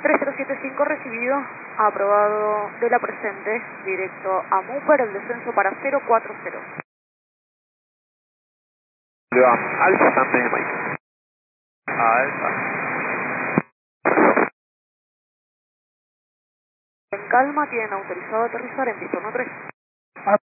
3075 recibido, aprobado de la presente, directo a Mooper, el descenso para 040. Alfa, San de Mike. Alfa. En calma, tienen autorizado a aterrizar en pista 13.